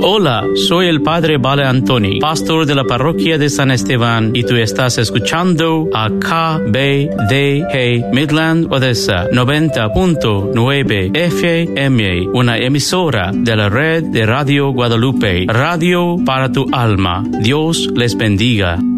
Hola, soy el Padre Vale Antoni, pastor de la parroquia de San Esteban, y tú estás escuchando a KBDG Midland Odessa 90.9 FM, una emisora de la red de Radio Guadalupe, radio para tu alma. Dios les bendiga.